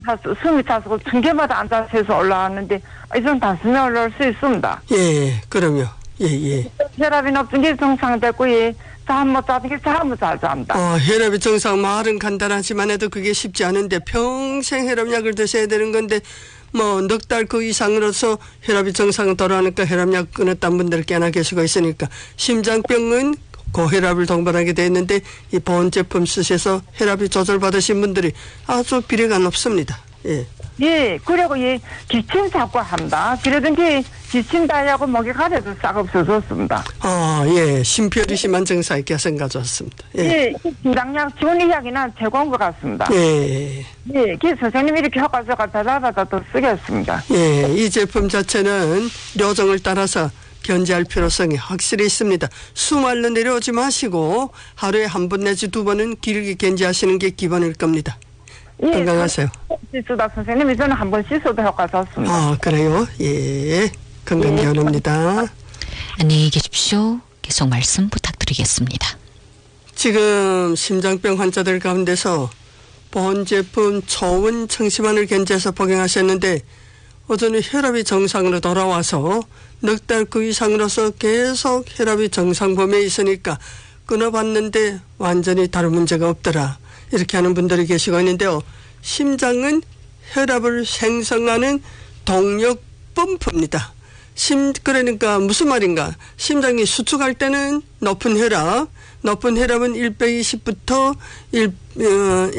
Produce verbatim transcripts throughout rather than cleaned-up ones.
차서, 숨이 차서 층계마다 앉아서 해서 올라왔는데, 이제는 단숨에 올라올 수 있습니다. 예, 그럼요. 예, 예. 혈압이 높은 게 정상됐고, 예. 잠 못 자는 게 잠을 잘 잡니다. 어, 혈압이 정상, 말은 간단하지만 해도 그게 쉽지 않은데 평생 혈압약을 드셔야 되는 건데 뭐 넉 달 그 이상으로서 혈압이 정상 돌아오니까 혈압약 끊었다는 분들 꽤나 계시고 있으니까 심장병은 고혈압을 동반하게 돼 있는데 이 보온제품 쓰셔서 혈압이 조절받으신 분들이 아주 비례가 높습니다. 예. 예, 그리고 예, 기침 자꾸 한다. 그러든지 기침 다이하고 목이 가려도 싹 없어졌습니다. 아, 예. 심표리 심한 증상이 개선 가져왔습니다. 예. 예, 심장약, 지원의약이나 최고인 것 같습니다. 예. 예, 그래서 선생님 이렇게 효과서가 다다다다 더 쓰겠습니다. 예, 이 제품 자체는 료정을 따라서 견제할 필요성이 확실히 있습니다. 수말로 내려오지 마시고 하루에 한 번 내지 두 번은 길게 견제하시는 게 기본일 겁니다. 예, 건강하세요. 씻으다 선생님 이제는 한 번 씻어도 효과 좋습니다. 아, 그래요? 예. 건강 기원합니다. 안녕히 계십시오. 계속 말씀 부탁드리겠습니다. 지금 심장병 환자들 가운데서 보온제품 초원 청심환을 견제해서 복용하셨는데 어제는 혈압이 정상으로 돌아와서 넉 달 그 이상으로서 계속 혈압이 정상 범위에 있으니까 끊어봤는데 완전히 다른 문제가 없더라. 이렇게 하는 분들이 계시고 있는데요. 심장은 혈압을 생성하는 동력 펌프입니다. 심, 그러니까 무슨 말인가. 심장이 수축할 때는 높은 혈압, 높은 혈압은 백이십부터 일, 어,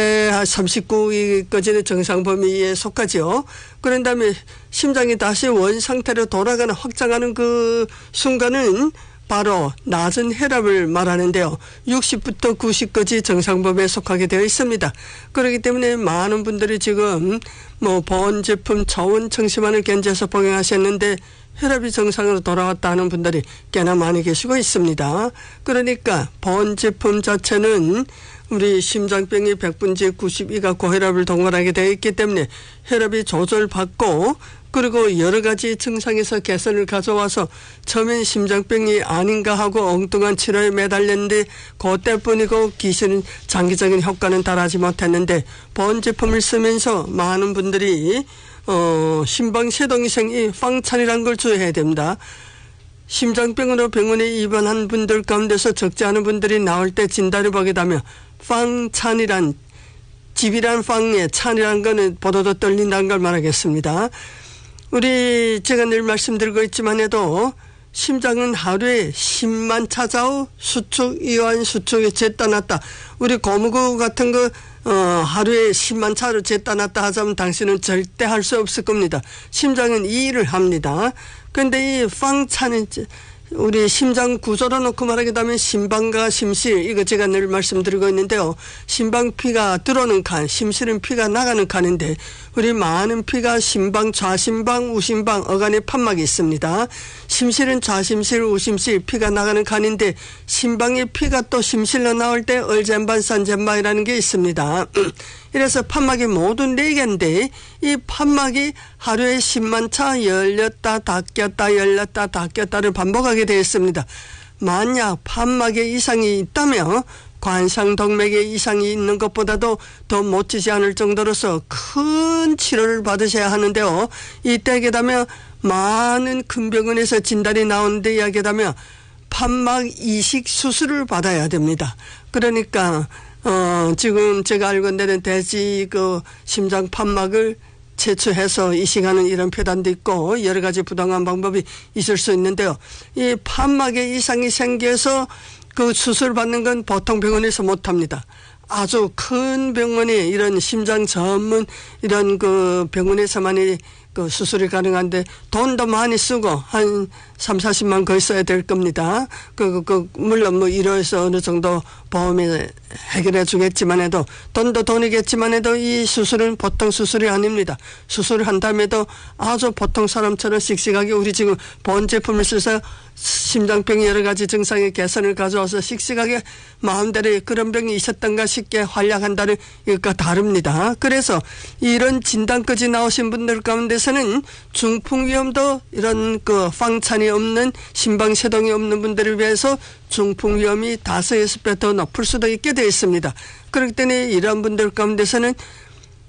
백삼십구까지는 정상 범위에 속하죠. 그런 다음에 심장이 다시 원 상태로 돌아가는 확장하는 그 순간은 바로 낮은 혈압을 말하는데요. 육십부터 구십까지 정상 범위에 속하게 되어 있습니다. 그렇기 때문에 많은 분들이 지금 뭐 보온제품 초원 청심환을 견제해서 복용하셨는데 혈압이 정상으로 돌아왔다 하는 분들이 꽤나 많이 계시고 있습니다. 그러니까 보온제품 자체는 우리 심장병이 백 분의 구십이가 고혈압을 동반하게 되어 있기 때문에 혈압이 조절받고 그리고 여러 가지 증상에서 개선을 가져와서 처음엔 심장병이 아닌가 하고 엉뚱한 치료에 매달렸는데 그때뿐이고 기신 장기적인 효과는 달하지 못했는데 보온제품을 쓰면서 많은 분들이 어, 심방세동이생이 황찬이라는 걸 주의해야 됩니다. 심장병으로 병원에 입원한 분들 가운데서 적지 않은 분들이 나올 때 진단을 보게 되면 황찬이란 집이란 황에 찬이란 거는 보도도 떨린다는 걸 말하겠습니다. 우리 제가 늘 말씀드리고 있지만 해도 심장은 하루에 십만 차자우 수축, 이완 수축에 쟀다 놨다. 우리 고무고 같은 거 어, 하루에 십만 차로 쟀다 놨다 하자면 당신은 절대 할 수 없을 겁니다. 심장은 이 일을 합니다. 그런데 이 황차는 우리 심장 구조로 놓고 말하게 되면 심방과 심실, 이거 제가 늘 말씀드리고 있는데요. 심방 피가 들어오는 칸, 심실은 피가 나가는 칸인데 우리 많은 피가 심방, 좌심방, 우심방, 어간에 판막이 있습니다. 심실은 좌심실, 우심실, 피가 나가는 칸인데 심방의 피가 또 심실로 나올 때 얼젠반, 산젠반이라는 게 있습니다. 이래서 판막이 모두 네 개인데 이 판막이 하루에 십만 차 열렸다 닫혔다 열렸다 닫혔다를 반복하게 되어 있습니다. 만약 판막에 이상이 있다면 관상동맥에 이상이 있는 것보다도 더 못지지 않을 정도로서 큰 치료를 받으셔야 하는데요. 이때 게다면 많은 큰 병원에서 진단이 나오는데 이야기하면 판막 이식 수술을 받아야 됩니다. 그러니까 어, 지금 제가 알고 있는 대지 그 심장 판막을 채취해서 이식하는 이런 표단도 있고 여러 가지 부당한 방법이 있을 수 있는데요. 이 판막에 이상이 생겨서 그 수술 받는 건 보통 병원에서 못 합니다. 아주 큰 병원이 이런 심장 전문 이런 그 병원에서만이 그 수술이 가능한데 돈도 많이 쓰고 한 삼사십만 거의 써야 될 겁니다. 그, 그, 물론 뭐 이래서 어느 정도 보험이 해결해 주겠지만 해도 돈도 돈이겠지만 해도 이 수술은 보통 수술이 아닙니다. 수술을 한다음에도 아주 보통 사람처럼 씩씩하게 우리 지금 보온 제품을 써서 심장병 여러 가지 증상의 개선을 가져와서 씩씩하게 마음대로 그런 병이 있었던가 싶게 활약한다는 것과 다릅니다. 그래서 이런 진단까지 나오신 분들 가운데서는 중풍 위험도 이런 그 황찬이 없는 심방세동이 없는 분들을 위해서 중풍 위험이 다섯, 여섯 배 더 높을 수도 있게 되어 있습니다. 그렇기 때문에 이런 분들 가운데서는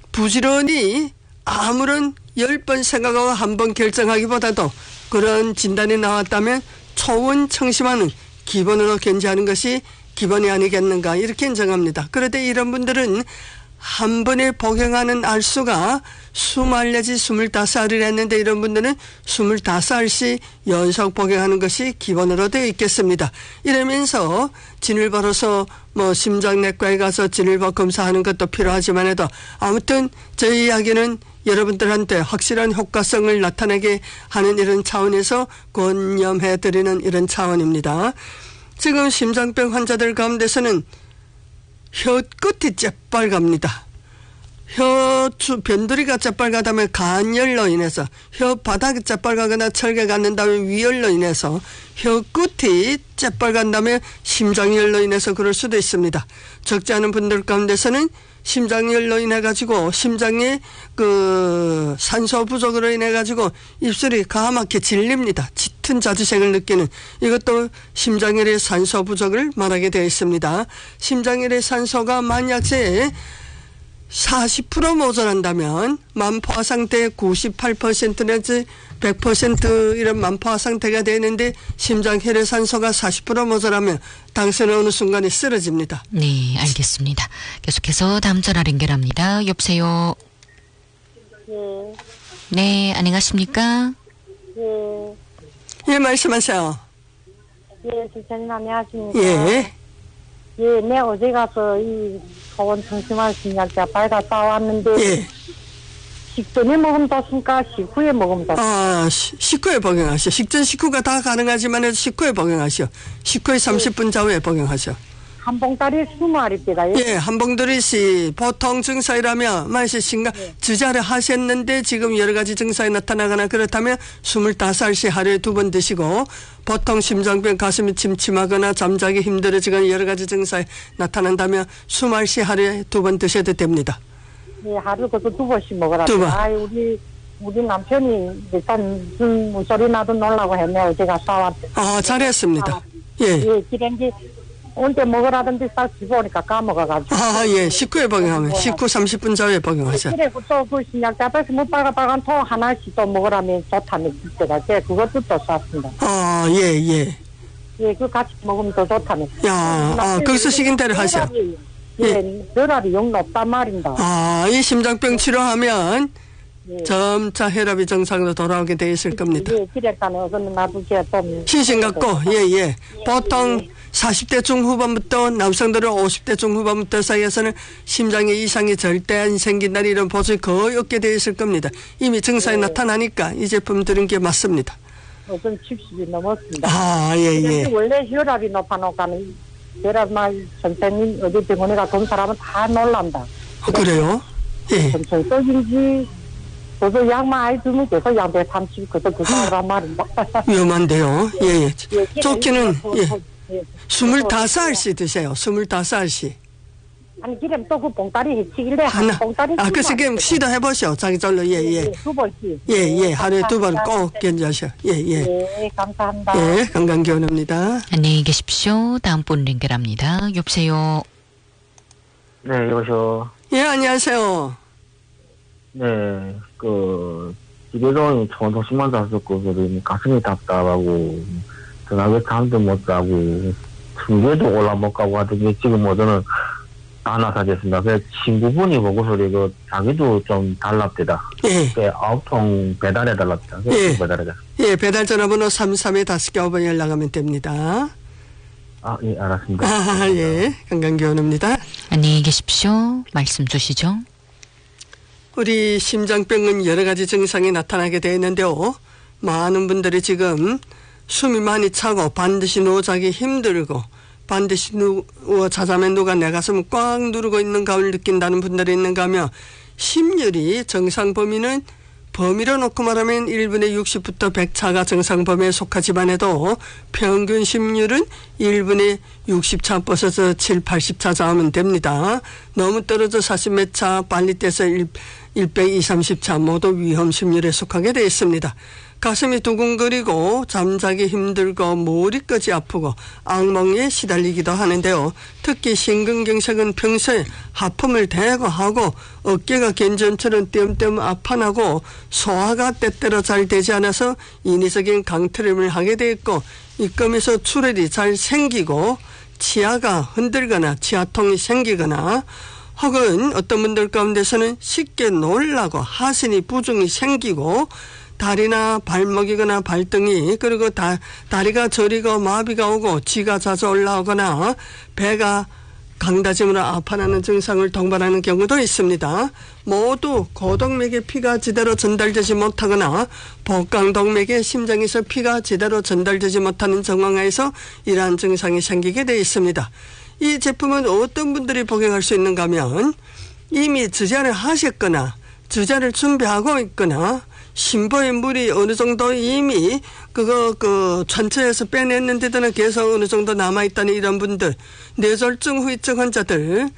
부지런히 아무런 열 번 생각하고 한 번 결정하기보다도 그런 진단이 나왔다면 초원 청심환은 기본으로 견지하는 것이 기본이 아니겠는가 이렇게 인정합니다. 그런데 이런 분들은 한 번에 복용하는 알수가 이십 알 내지 이십오 알을 했는데 이런 분들은 이십오 알씩 연속 복용하는 것이 기본으로 되어 있겠습니다. 이러면서 진을 벌어서 뭐 심장내과에 가서 진을 검사하는 것도 필요하지만 해도 아무튼 저희 이야기는 여러분들한테 확실한 효과성을 나타내게 하는 이런 차원에서 권념해드리는 이런 차원입니다. 지금 심장병 환자들 가운데서는 혀 끝이 재빨갑니다. 혀 주, 변두리가 재빨가다면 간열로 인해서 혀 바닥이 재빨가거나 철개가 갖는다면 위열로 인해서 혀 끝이 재빨간다면 심장열로 인해서 그럴 수도 있습니다. 적지 않은 분들 가운데서는 심장열로 인해 가지고 심장의 그 산소 부족으로 인해 가지고 입술이 까맣게 질립니다. 짙은 자주색을 느끼는 이것도 심장열의 산소 부족을 말하게 되어 있습니다. 심장열의 산소가 만약에 사십 퍼센트 모자란다면 만포화 상태의 구십팔 퍼센트 내지 백 퍼센트 이런 만포화 상태가 되는데 심장혈의 산소가 사십 퍼센트 모자라면 당선은 어느 순간에 쓰러집니다. 네, 알겠습니다. 계속해서 다음 전화 연결합니다. 여보세요. 예. 네, 안녕하십니까? 예. 예, 말씀하세요. 예, 선생님 안녕하십니까? 예. 예, 내 어제 가서 이 소원 청심환 신약자 빨가 싸왔는데 예. 식전에 먹으면 좋습니까? 식후에 먹으면 좋습니까? 아, 시, 식후에 복용하시오. 식전 식후가 다 가능하지만 해도 식후에 복용하시오. 식후에 삼십 분 좌우에 복용하시오. 한 봉다리 이십 알입니다. 예, 한 봉다리씩 보통 증상이라면 만약에 심각 네. 주자를 하셨는데 지금 여러 가지 증상이 나타나거나 그렇다면 이십오 알씩 하루에 두 번 드시고 보통 심장병 가슴이 침침하거나 잠자기 힘들어지거나 여러 가지 증상이 나타난다면 이십 알씩 하루에 두 번 드셔도 됩니다. 예, 하루 그것도 두 번씩 먹으라. 두 번. 아이, 우리, 우리 남편이 일단 무슨 무소리 나도 놀라고 했네. 어제가 싸왔대. 아, 잘했습니다. 예. 예, 기ren기 언제 먹으라든지 딱 집어오니까 까먹어가지고. 아, 예. 식후에 복용하면 식후 삼십 분 좌우에 복용하셔. 그래, 또그 신약 잡아서 못 빨가 빨간 통 하나씩 또 먹으라면 좋다면 진짜가. 제 그것도 또 샀습니다. 아, 예, 예. 예, 그 같이 먹으면 더 좋다면. 야, 아, 거기서 시킨 대로 하셔. 예, 혈압이 영 높단 말입니다. 아, 이 심장병 치료하면 예. 점차 혈압이 정상으로 돌아오게 돼 있을 겁니다. 예, 기력간에 어서는 놔두게 좀. 신신 같고, 예, 예. 보통 사십 대 중후반부터 남성들은 오십 대 중후반부터 사이에서는 심장에 이상이 절대 안 생긴다는 이런 보증이 거의 없게 돼 있을 겁니다. 이미 증상이 예. 나타나니까 이 제품 들은 게 맞습니다. 우선 칠십이 넘었습니다. 아, 예, 예. 원래 혈압이 높아놓고는 혈압 말 선생님 어디 병원에 가본 사람은 다 놀란다. 아, 그래요? 예. 정신적인지 저도 약 많이 들면 계속 약대 삼십 그것도 그거란 말입니다. 위험한데요. 예, 예. 예, 좋기는, 예. 예. 스물다섯 알씩 드세요. 스물다섯 알씩. 아니 기름 또 그 봉다리 해치길래 하나. 한 봉다리 아, 그래서 그럼 시도해보시오. 자기 절로, 예, 예. 두 번씩. 예, 예. 하루에 두 번 꼭 견디하셔. 예, 예. 예, 감사합니다. 예, 건강기원입니다. 안녕히 계십시오. 다음 분 연결합니다. 여보세요. 네, 여보세요. 예, 안녕하세요. 네, 그, 집에서 초원통신만 잤었고, 그러니 가슴이 답답하고, 전화기 잠도 못 자고, 층계도 올라 못 가고 하더니 지금 뭐 저는 다 나사졌습니다. 그 친구분이 보고서 이거 자기도 좀 달랍니다. 예. 그 아홉 통 배달해달랍니다. 예. 배달해달. 예, 배달 전화번호 삼삼에 다섯 개 번 연락하면 됩니다. 아, 예, 알았습니다. 아, 예. 건강기원입니다. 안녕히 계십시오. 말씀 주시죠. 우리 심장병은 여러 가지 증상이 나타나게 되어 있는데요. 많은 분들이 지금 숨이 많이 차고 반드시 누워 자기 힘들고 반드시 누워 자자면 누가 내 가슴을 꽉 누르고 있는 감을 느낀다는 분들이 있는가 하면 심률이 정상 범위는 범위로 놓고 말하면 일 분에 육십부터 백 차가 정상 범위에 속하지만 해도 평균 심률은 일 분에 육십 차 벗어서 칠, 팔십 차 잡으면 됩니다. 너무 떨어져 사십 몇 차 빨리 떼서 일, 백 이십, 삼십 차 모두 위험 심률에 속하게 되어 있습니다. 가슴이 두근거리고 잠자기 힘들고 머리까지 아프고 악몽에 시달리기도 하는데요. 특히 심근경색은 평소에 하품을 대거 하고 어깨가 괜전처럼 띄엄띄엄 아파나고 소화가 때때로 잘 되지 않아서 인위적인 강트림을 하게 돼 있고 입금에서 출혈이 잘 생기고 치아가 흔들거나 치아통이 생기거나 혹은 어떤 분들 가운데서는 쉽게 놀라고 하신이 부종이 생기고 다리나 발목이거나 발등이 그리고 다, 다리가 저리고 마비가 오고 쥐가 자주 올라오거나 배가 강다짐으로 아파하는 증상을 동반하는 경우도 있습니다. 모두 고동맥에 피가 제대로 전달되지 못하거나 복강동맥에 심장에서 피가 제대로 전달되지 못하는 정황에서 이러한 증상이 생기게 되어 있습니다. 이 제품은 어떤 분들이 복용할 수 있는가 하면 이미 주자를 하셨거나 주자를 준비하고 있거나 심부에 물이 어느 정도 이미 그거 그 전체에서 빼냈는 데다가 계속 어느 정도 남아있다는 이런 분들, 뇌졸중 후유증 환자들,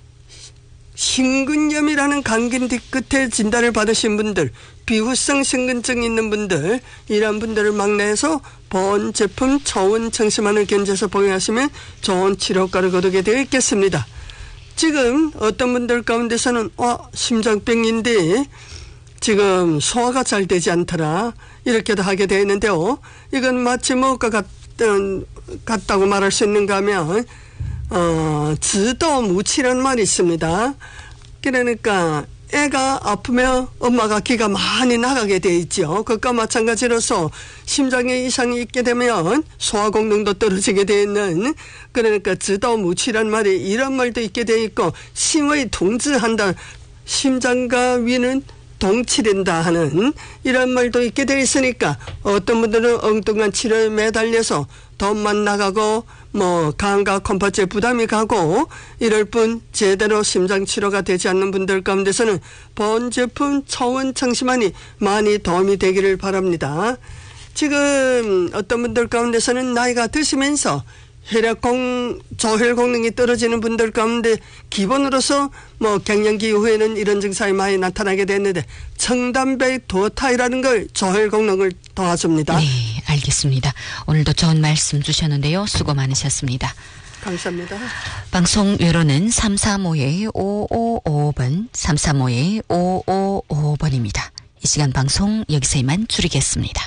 심근염이라는 감기 뒤끝에 진단을 받으신 분들, 비후성 심근증 있는 분들, 이런 분들을 막내해서 본 제품 초원 청심환을 견제해서 복용하시면 좋은 치료효과를 거두게 되어 있겠습니다. 지금 어떤 분들 가운데서는 어 심장병인데 지금 소화가 잘 되지 않더라 이렇게도 하게 되어 있는데요. 이건 마치 뭐가 같은, 같다고 말할 수 있는가 하면 어, 지도무치라는 말이 있습니다. 그러니까 애가 아프면 엄마가 기가 많이 나가게 돼 있죠. 그것과 마찬가지로서 심장에 이상이 있게 되면 소화功能도 떨어지게 돼 있는, 그러니까 지도무치란 말이 이런 말도 있게 돼 있고, 심의 동지한다, 심장과 위는 동치된다 하는 이런 말도 있게 돼 있으니까 어떤 분들은 엉뚱한 치료에 매달려서 돈만 나가고 뭐 간과 컴파스에 부담이 가고 이럴 뿐 제대로 심장 치료가 되지 않는 분들 가운데서는 본 제품 초원 청심환이 많이 도움이 되기를 바랍니다. 지금 어떤 분들 가운데서는 나이가 드시면서 혈액공, 조혈功능이 떨어지는 분들 가운데 기본으로서 뭐 갱년기 이후에는 이런 증상이 많이 나타나게 됐는데 청담백 도타이라는 걸 조혈功능을 도와줍니다. 네, 알겠습니다. 오늘도 좋은 말씀 주셨는데요. 수고 많으셨습니다. 감사합니다. 방송 외로는 삼삼오 오오오오 번, 삼삼오 오오오오 번입니다. 이 시간 방송 여기서 이만 줄이겠습니다.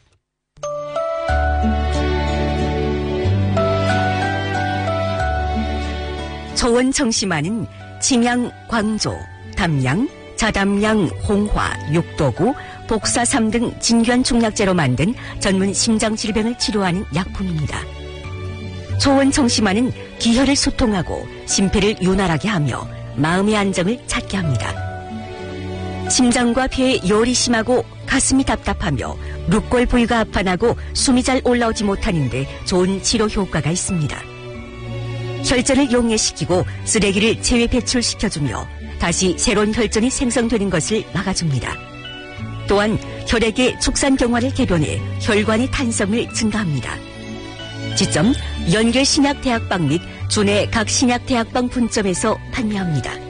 초원 청심환은 침양, 광조, 담양, 자담양, 홍화, 육도구, 복사삼 등 진균 중약제로 만든 전문 심장 질병을 치료하는 약품입니다. 초원 청심환은 기혈을 소통하고 심폐를 윤활하게 하며 마음의 안정을 찾게 합니다. 심장과 폐에 열이 심하고 가슴이 답답하며 룩골 부위가 아파나고 숨이 잘 올라오지 못하는데 좋은 치료 효과가 있습니다. 혈전을 용해시키고 쓰레기를 체외 배출시켜주며 다시 새로운 혈전이 생성되는 것을 막아줍니다. 또한 혈액의 축산경화를 개변해 혈관의 탄성을 증가합니다. 지점 연결신약대학방 및 주내 각 신약대학방 분점에서 판매합니다.